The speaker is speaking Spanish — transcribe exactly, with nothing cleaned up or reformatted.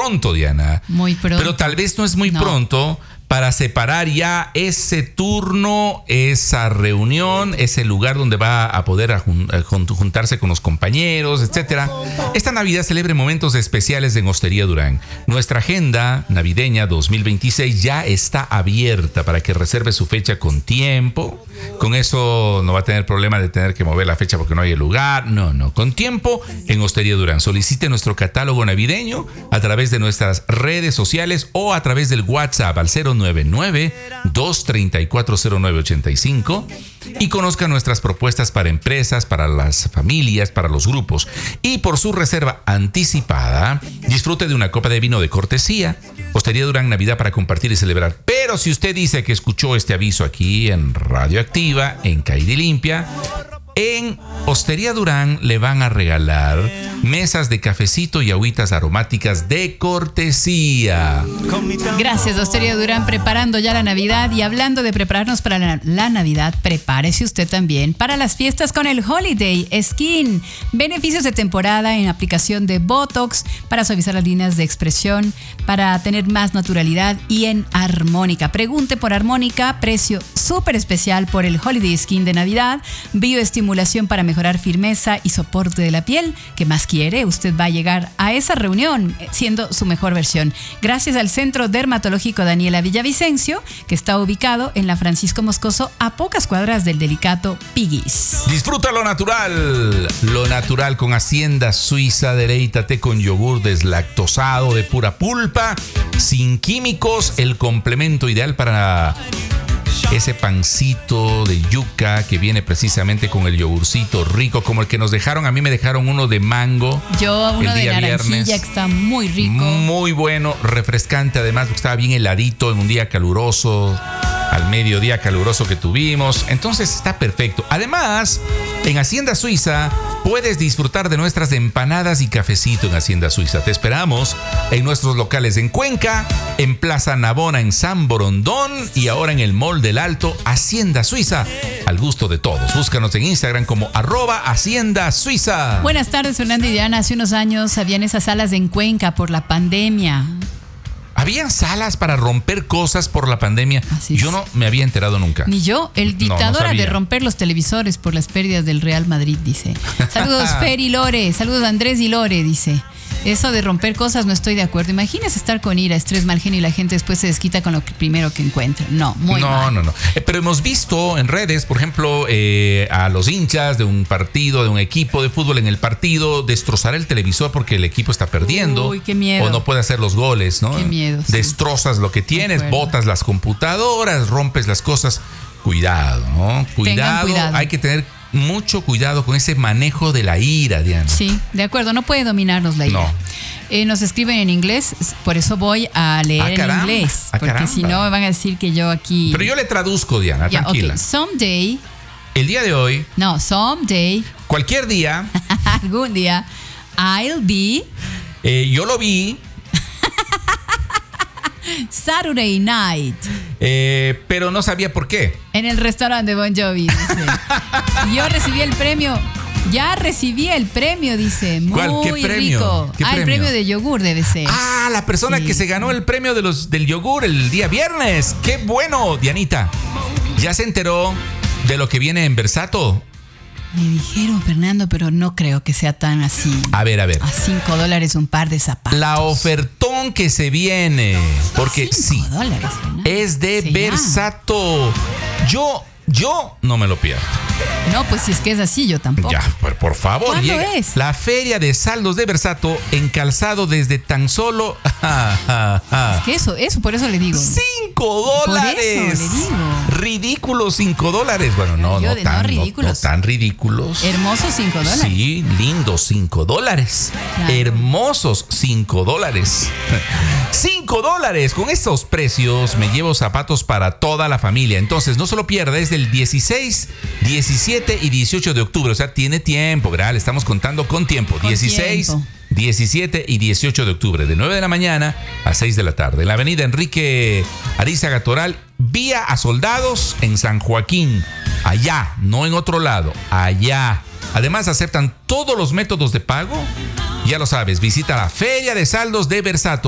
pronto, Diana. Muy pronto. Pero tal vez no es muy no. pronto para separar ya ese turno, esa reunión, ese lugar donde va a poder juntarse con los compañeros, etcétera. Esta Navidad celebre momentos especiales en Hostería Durán. Nuestra agenda navideña dos mil veintiséis ya está abierta para que reserve su fecha con tiempo. Con eso no va a tener problema de tener que mover la fecha porque no hay lugar. No, no, con tiempo en Hostería Durán. Solicite nuestro catálogo navideño a través de nuestras redes sociales o a través del WhatsApp al cero nueve nueve, dos tres cuatro, cero nueve ocho cinco y conozca nuestras propuestas para empresas, para las familias, para los grupos. Y por su reserva anticipada, disfrute de una copa de vino de cortesía. Hostería Durán, Navidad para compartir y celebrar. Pero si usted dice que escuchó este aviso aquí en Radioactiva, en Caída y Limpia, en Hostería Durán le van a regalar mesas de cafecito y agüitas aromáticas de cortesía. Gracias, Hostería Durán, preparando ya la Navidad. Y hablando de prepararnos para la, la Navidad, prepárese usted también para las fiestas con el Holiday Skin. Beneficios de temporada en aplicación de Botox para suavizar las líneas de expresión, para tener más naturalidad, y en Armónica. Pregunte por Armónica, precio súper especial por el Holiday Skin de Navidad. Bioestimulación para mejorar firmeza y soporte de la piel. ¿Qué más quiere? Usted va a llegar a esa reunión siendo su mejor versión. Gracias al Centro Dermatológico Daniela Villavicencio, que está ubicado en la Francisco Moscoso, a pocas cuadras del Delicato Piggies. Disfruta lo natural. Lo natural con Hacienda Suiza. Deleítate con yogur deslactosado de pura pulpa, sin químicos, el complemento ideal para ese pancito de yuca que viene precisamente con el yogurcito rico, como el que nos dejaron. A mí me dejaron uno de mango. Yo uno el día de naranjilla viernes. Que está muy rico. Muy bueno, refrescante además, porque estaba bien heladito en un día caluroso, al mediodía caluroso que tuvimos. Entonces está perfecto. Además, en Hacienda Suiza puedes disfrutar de nuestras empanadas y cafecito en Hacienda Suiza. Te esperamos en nuestros locales en Cuenca, en Plaza Navona, en San Borondón y ahora en el Mall del Alto. Hacienda Suiza, al gusto de todos. Búscanos en Instagram como arroba Hacienda Suiza. Buenas tardes, Fernando y Diana. Hace unos años habían esas salas en Cuenca por la pandemia. ¿Habían salas para romper cosas por la pandemia? Así es. Yo no me había enterado nunca. Ni yo. El dictador no, no de romper los televisores por las pérdidas del Real Madrid, dice. Saludos, Fer y Lore. Saludos, Andrés y Lore, dice. Eso de romper cosas no estoy de acuerdo. Imagínese estar con ira, estrés, mal genio y la gente después se desquita con lo que, primero que encuentra. No, muy no, mal. No, no, no. Eh, pero hemos visto en redes, por ejemplo, eh, a los hinchas de un partido, de un equipo de fútbol en el partido, destrozar el televisor porque el equipo está perdiendo. Uy, qué miedo. O no puede hacer los goles, ¿no? Qué miedo. Sí. Destrozas lo que tienes, botas las computadoras, rompes las cosas. Cuidado, ¿no? Cuidado. cuidado. Hay que tener mucho cuidado con ese manejo de la ira, Diana. Sí, de acuerdo, no puede dominarnos la ira. No. Eh, nos escriben en inglés, por eso voy a leer ah, caramba, en inglés, ah, porque si no me van a decir que yo aquí... Pero yo le traduzco, Diana, yeah, tranquila. Okay. Someday... El día de hoy... No, someday... Cualquier día... algún día... I'll be... Eh, yo lo vi... Saturday night. Eh, pero no sabía por qué. En el restaurante de Bon Jovi, dice. Yo recibí el premio. Ya recibí el premio, dice. Muy ¿Cuál? ¿Qué premio? rico. ¿Qué ah, premio? el premio de yogur debe ser. Ah, la persona sí, que se ganó el premio de los, del yogur el día viernes. ¡Qué bueno, Dianita! ¿Ya se enteró de lo que viene en Versato? Me dijeron, Fernando, pero no creo que sea tan así. A ver, a ver. A cinco dólares un par de zapatos. La ofertón que se viene. Porque sí, dólares, es de sí, Versato. Yo, yo no me lo pierdo. No, pues si es que es así, yo tampoco. Ya, por, por favor. ¿Cuándo llega es? La feria de saldos de Versato en calzado desde tan solo... Es que eso, eso, por eso le digo. ¡Cinco dólares! Por eso le digo. Ridículos cinco dólares. Bueno, no, Yo no, de- tan, no no, ridículos. no tan ridículos. Hermosos cinco dólares. Sí, lindos cinco dólares. Claro. Hermosos cinco dólares. Cinco dólares. Con estos precios me llevo zapatos para toda la familia. Entonces, no solo pierda, es del dieciséis, diecisiete y dieciocho de octubre. O sea, tiene tiempo, ¿verdad? Le estamos contando con tiempo. Con dieciséis, tiempo. diecisiete y dieciocho de octubre, de nueve de la mañana a seis de la tarde. En la avenida Enrique Arizaga Toral, vía a Soldados en San Joaquín. Allá, no en otro lado, allá. Además, aceptan todos los métodos de pago. Ya lo sabes, visita la Feria de Saldos de Versato.